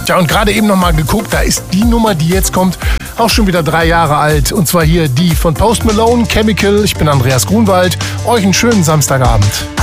Tja, und gerade eben nochmal geguckt, da ist die Nummer, die jetzt kommt, auch schon wieder 3 Jahre alt. Und zwar hier die von Post Malone, Chemical. Ich bin Andreas Grunwald. Euch einen schönen Samstagabend.